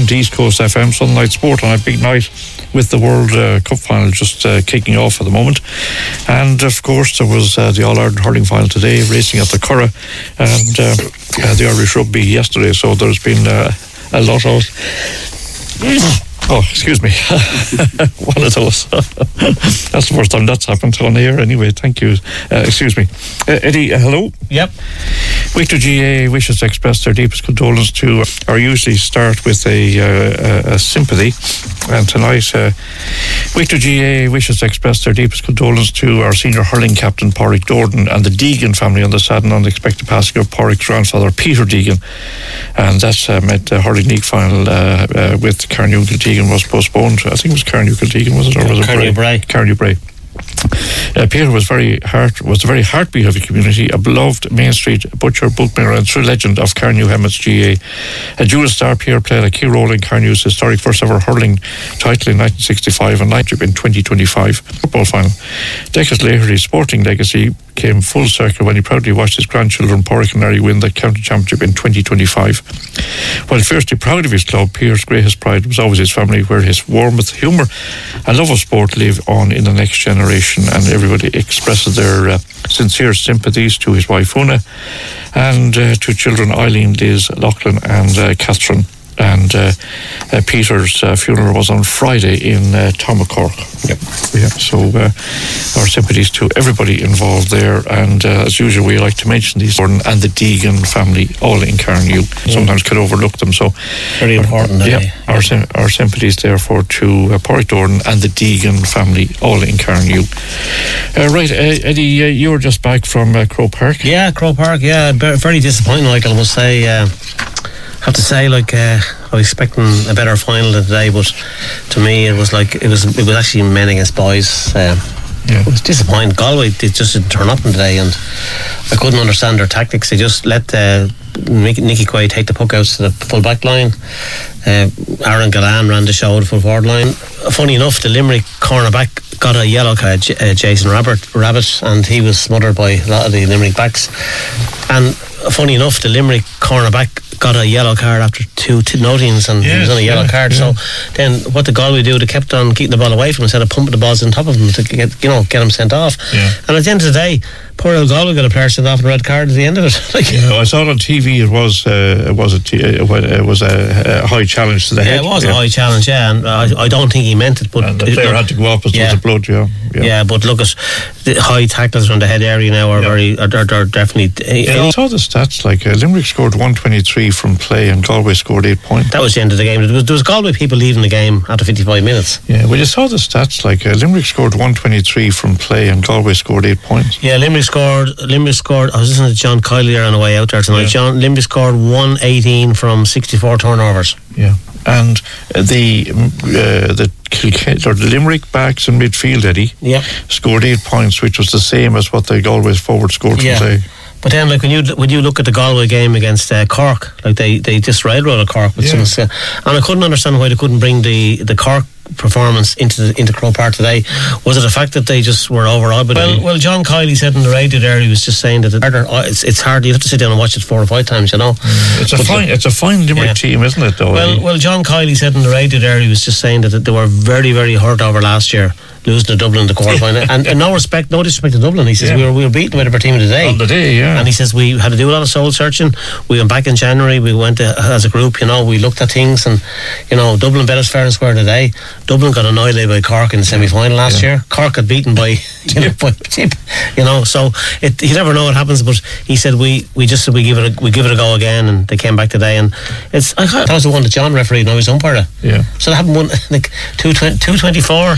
welcome to East Coast FM Sunday Night Sport on a big night with the World Cup final just kicking off at the moment. And of course there was the All-Ireland hurling final today, racing at the Curragh, and the Irish rugby yesterday, so there's been a lot of oh, excuse me. One of those. That's the first time that's happened on air anyway. Thank you. Excuse me. Eddie, hello? Yep. Wicklow GA wishes to express their deepest condolence to our usually start with a sympathy. And tonight, Wicklow GA wishes to express their deepest condolence to our senior hurling captain, Pádraig Dordan, and the Deegan family on the sad and unexpected passing of Pádraig's grandfather, Peter Deegan. And that's meant the hurling league final with Carnew-Kiltegan was postponed. I think it was Carnew-Kiltegan, was it? Or was it Carnew-Bray? Carnew-Bray. Peter was the very heartbeat of the community, a beloved Main Street butcher, bookmaker and true legend of Carnew Hemmets GA. A dual star, Pierre played a key role in Carnew's historic first ever hurling title in 1965 and night in 2025 football final. Decades later, his sporting legacy came full circle when he proudly watched his grandchildren Pádraig and Larry win the county championship in 2025. While fiercely proud of his club, Pierre's greatest pride was always his family, where his warmth, humour and love of sport live on in the next generation, and everybody expresses their sincere sympathies to his wife Una and to children Eileen, Liz, Lachlan and Catherine. And Peter's funeral was on Friday in Tomacork. Yep. Yeah, so our sympathies to everybody involved there, and as usual we like to mention these and the Deegan family all in Carnew. Sometimes could overlook them, so very important. Our sympathies therefore to Pádraig Dordan and the Deegan family all in Carnew. Right, Eddie, you were just back from Croke Park. Yeah, Croke Park. Yeah, very disappointing. Like I must say. Have to say, like I was expecting a better final than today, but to me it was actually men against boys. It was disappointing. Galway just didn't turn up today, and I couldn't understand their tactics. They just let Nicky Quaid take the puck out to the full back line. Aaron Gallan ran the show at the full forward line. Funny enough, the Limerick cornerback got a yellow card, Jason Rabbit, and he was smothered by a lot of the Limerick backs. And funny enough, the Limerick cornerback got a yellow card after two notings, and he was on a yellow card. So then what the Galway do, they kept on keeping the ball away from him instead of pumping the balls on top of him to get him sent off. And at the end of the day, poor old Galway got a player sent off and a red card at the end of it. I saw it on TV. It was a high challenge to the head. It was a high challenge, and I don't think he meant it, but and the player had to go up as there was blood. But look at the high tackles around the head area now are definitely. I saw the stats. Like Limerick scored 123 from play, and Galway scored 8 points. That was the end of the game. There was Galway people leaving the game after 55 minutes. Yeah, well, you saw the stats. Like Limerick scored 123 from play, and Galway scored 8 points. Yeah, Limerick scored. I was listening to John Kiley there on the way out there tonight. Limerick scored 118 from 64 turnovers. Yeah, and the Limerick backs in midfield, Eddie, scored 8 points, which was the same as what the Galway forward scored from play. But then, like when you look at the Galway game against Cork, like they just railroaded Cork with some, and I couldn't understand why they couldn't bring the Cork performance into Croke Park today. Was it the fact that they just were overawed? Well, John Kiley said on the radio there, he was just saying that it's hard. You have to sit down and watch it 4 or 5 times. It's a fine Limerick team, isn't it? Though. Well, John Kiley said on the radio there, he was just saying that they were very, very hurt over last year, losing to Dublin in the quarterfinal, and no disrespect to Dublin. He says we were beaten by the team today. On the day, and he says we had to do a lot of soul searching. We went back in January. We went as a group. We looked at things, and Dublin bet us fair and square today. Dublin got annihilated by Cork in the semi-final last year. Cork got beaten by so you never know what happens. But he said we give it a go again, and they came back today, and that was the one that John refereed and I was umpire. So they haven't won like 224.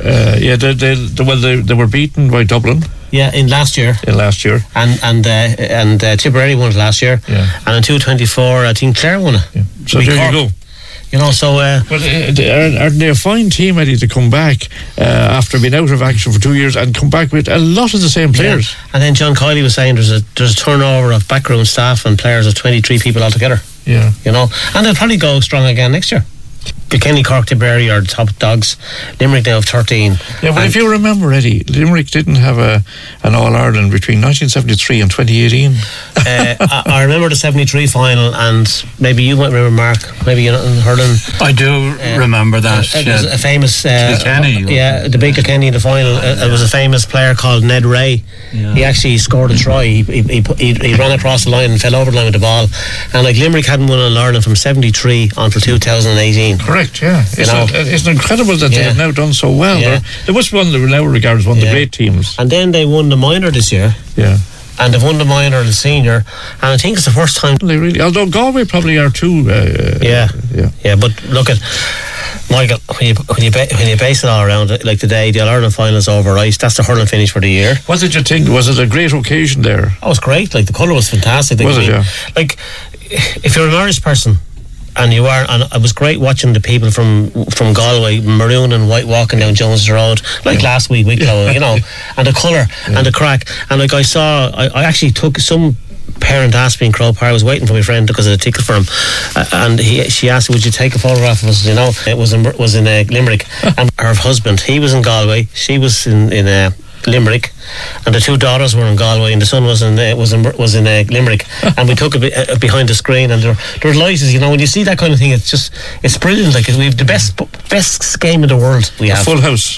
They were beaten by Dublin. In last year. And Tipperary won it last year. And in 224, I think Clare won it. So there you go. But aren't they a fine team, Eddie, to come back after being out of action for 2 years and come back with a lot of the same players? And then John Kiley was saying there's a turnover of backroom staff and players of 23 people altogether. And they'll probably go strong again next year. Kilkenny, Cork, Tipperary are the top dogs. Limerick now have 13. Yeah, but if you remember, Eddie, Limerick didn't have an All-Ireland between 1973 and 2018. I remember the 73 final, and maybe you might remember, Mark. Maybe you're not in hurling. I do remember that. It was a famous Kilkenny. the big Kilkenny in the final. It was a famous player called Ned Ray. Yeah. He actually scored a try. He ran across the line and fell over the line with the ball. And like Limerick hadn't won in Ireland from 73 until 2018. Correct, yeah. It's incredible that they have now done so well. Yeah. They must be one that now regarded as one of the great teams. And then they won the minor this year. Yeah. And they've won the minor and the senior, and I think it's the first time they really. Although Galway probably are too. Yeah. But look at Michael, when you base it all around it, like today, the All-Ireland final is over, right? That's the hurling finish for the year. What did you think? Was it a great occasion there? Oh, it was great. Like the colour was fantastic. Was it? Yeah. Like if you're an Irish person. And it was great watching the people from Galway, maroon and white, walking down Jones Road, like last week, Wicklow, you know, and the colour and the crack. And like I actually took some parent asked me in Crow Park. I was waiting for my friend because of the ticket for him, and she asked, "Would you take a photograph of us?" You know, it was in Limerick, and her husband, he was in Galway, she was in Limerick, and the two daughters were in Galway, and the son was in Limerick, and we took it behind the screen, and there were lights. You know, when you see that kind of thing, it's brilliant. Like we have the best game in the world. We have full house.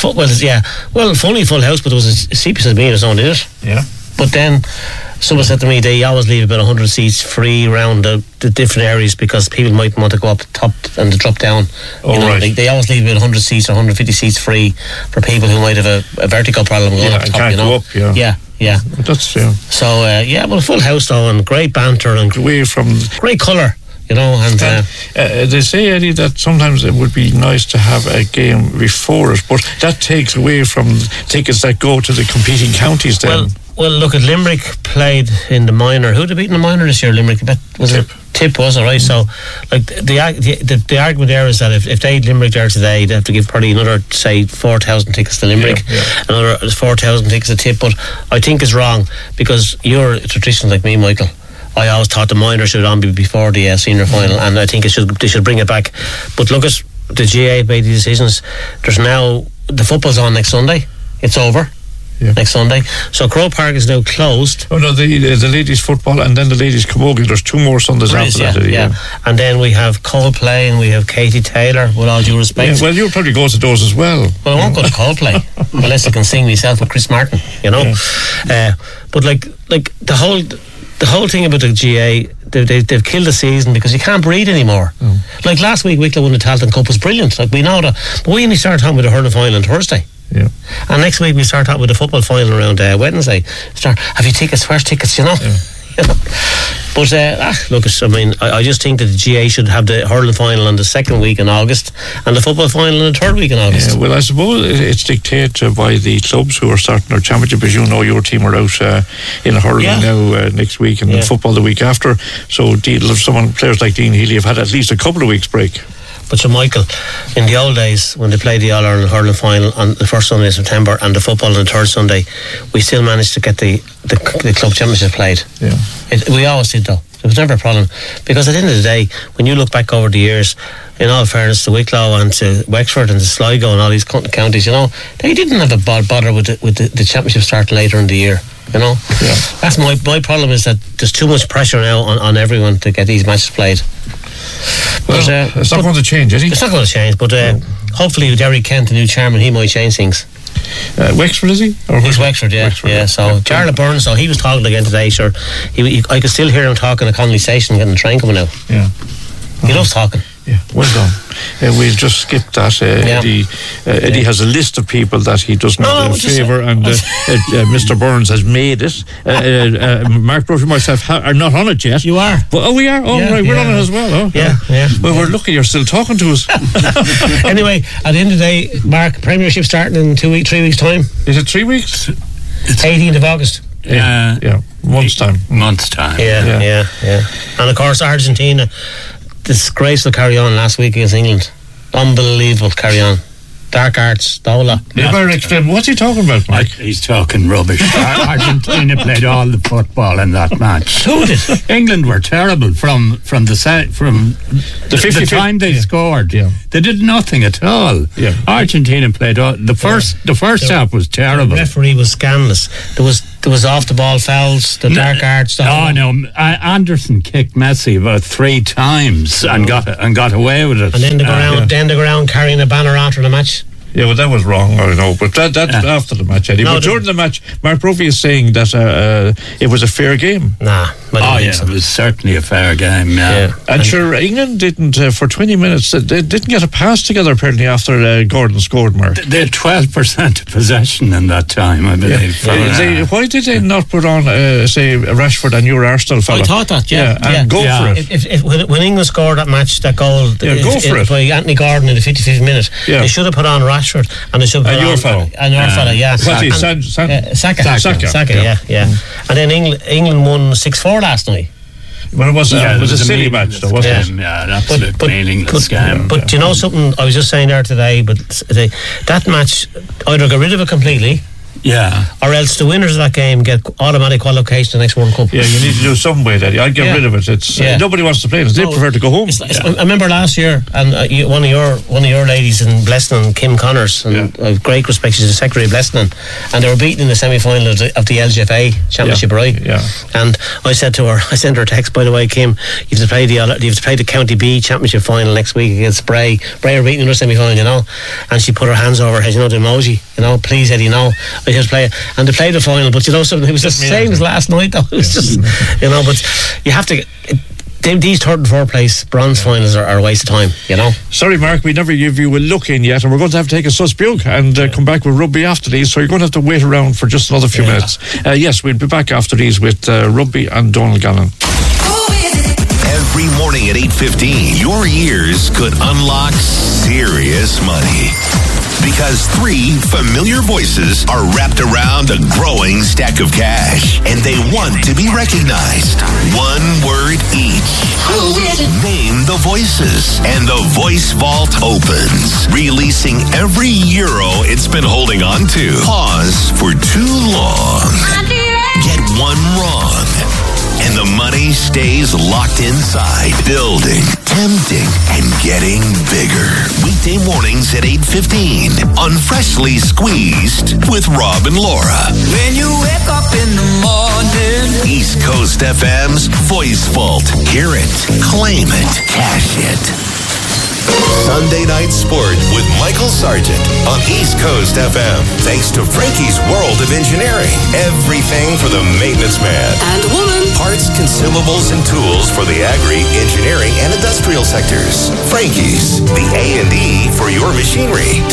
Funny full house, but there was a CPC being his own, did it? Yeah. But then someone said to me they always leave about 100 seats free around the different areas because people might want to go up the top and to drop down. Right. They always leave about 100 seats or 150 seats free for people who might have a vertical problem going up the top. Can't go up. Yeah. That's So well, full house though, and great banter and away from great colour. You know, and they say, Eddie, that sometimes it would be nice to have a game before it, but that takes away from tickets that go to the competing counties then. Well, look at Limerick played in the minor. Who did they beat in the minor this year? Limerick, Tip was it, right? So, like the argument there is that if they had Limerick there today, they have to give probably another, say, 4,000 tickets to Limerick, another 4,000 tickets to Tip. But I think it's wrong because you're a tradition like me, Michael. I always thought the minor should on be before the senior final, and I think they should bring it back. But look at the GA made the decisions. There's now the football's on next Sunday. It's over. Yeah. Next Sunday. So Crow Park is now closed. Oh no, the ladies football and then the ladies camogie. There's 2 more Sundays after that. Yeah. And then we have Coldplay and we have Katie Taylor, with all due respect. Yeah, well, you'll probably go to those as well. Well, I won't go to Coldplay unless I can sing myself with Chris Martin, you know. Yeah. But like the whole thing about the GA, they've killed the season because you can't breathe anymore. Like last week, Wicklow won the Tailteann Cup was brilliant. Like we know that, but we only start talking about the hurling final on Thursday. Yeah. And next week we start out with the football final around Wednesday. Have you tickets? Where's tickets? You know. Yeah. But look, I mean, I just think that the GA should have the hurling final on the 2nd week in August and the football final on the 3rd week in August. Yeah, well, I suppose it's dictated by the clubs who are starting their championship. As you know, your team are out in hurling now next week, and in football the week after. So players like Dean Healy have had at least a couple of weeks break. But so Michael, in the old days when they played the All-Ireland hurling final on the first Sunday of September and the football on the 3rd Sunday, we still managed to get the club championship played. Yeah. We always did though. It was never a problem because at the end of the day, when you look back over the years, in all fairness to Wicklow and to Wexford and to Sligo and all these counties, you know, they didn't have a bother with the championship starting later in the year. You know, that's my problem is that there's too much pressure now on everyone to get these matches played. Well, it's not going to change, is it? It's not going to change, but hopefully with Derry Kent, the new chairman, he might change things. Wexford, is he? He's Wexford, yeah. Wexford, yeah. So Jarlath Burns, so he was talking again today. Sure, I could still hear him talking at Connolly Station, getting the train coming out. Yeah, he loves talking. Yeah, well done. We'll just skip that. Eddie has a list of people that he does not favour, and Mr. Burns has made it. Mark Brush and myself are not on it yet. You are? But, we are? Right, we're on it as well. Yeah. Well, we're lucky you're still talking to us. Anyway, at the end of the day, Mark, Premiership starting in 3 weeks' time. Is it 3 weeks? It's 18th of August. Yeah. Month's time. Yeah. And of course, Argentina. Disgraceful carry on last week against England. Unbelievable carry on. dark arts, Dola. You better explain. What's he talking about, Mike? He's talking rubbish. Argentina played all the football in that match. Who did? England were terrible from the time they scored. Yeah. They did nothing at all. Yeah. Argentina played all. The first half was terrible. The referee was scandalous. There was off the ball fouls, the dark arts. Anderson kicked Messi about 3 times and got away with it. And then they go around carrying a banner after the match. Yeah, well, that was wrong, I know, but that's after the match, Eddie. No, but during the match, Mark Brophy is saying that it was a fair game. Nah. It was certainly a fair game, yeah. And sure, England didn't, for 20 minutes, they didn't get a pass together, apparently, after Gordon scored, Mark. They had 12% possession in that time, I believe. Why did they not put on, say, Rashford and your Arsenal fella? I thought that, and go for it. When England scored that match, that goal by Anthony Gordon in the 55th minute, they should have put on Rashford and they should have put your fella. And your fella, yeah. Saka, yeah. And then England won 6-4 last night. Well, it was a silly match, though, wasn't it? Yeah, an absolute meaningless game. But you know something, I was just saying there today, but that match, either get rid of it completely, or else the winners of that game get automatic qualification to the next World Cup. Yeah, you need to do some way, Daddy. I'd get rid of it. It's nobody wants to play it. They prefer to go home. I remember last year, and one of your ladies in Blessing, Kim Connors, and I have great respect. She's the secretary of Blessing, and they were beaten in the semi-final of the LGFA Championship, right? Yeah. And I said to her, I sent her a text, by the way, Kim, you have to play the County B Championship final next week against Bray. Bray are beating in the semi-final, you know. And she put her hands over her head, you know, the emoji, you know, please, Eddie, no. I just play it, and they played the final. But you know something, it was the same as last night, though. It was just, you know. But you have to. These third and fourth place bronze finals are a waste of time, you know. Sorry, Mark, we never give you a look in yet, and we're going to have to take a Susbug and come back with rugby after these. So you're going to have to wait around for just another few minutes. Yes, we'll be back after these with rugby and Donal Gannon. Every morning at 8:15, your ears could unlock serious money. Because 3 familiar voices are wrapped around a growing stack of cash, and they want to be recognized. 1 word each. Name the voices, and the Voice Vault opens, releasing every euro it's been holding on to. Pause for too long. Get 1 wrong, and the money stays locked inside, building, tempting, and getting bigger. Weekday mornings at 8:15 on Freshly Squeezed with Rob and Laura. When you wake up in the morning, East Coast FM's Voice Vault. Hear it, claim it, cash it. Sunday Night Sport with Michael Sargent on East Coast FM. Thanks to Frankie's World of Engineering. Everything for the maintenance man and woman. Parts, consumables, and tools for the agri, engineering, and industrial sectors. Frankie's, the A&E for your machinery.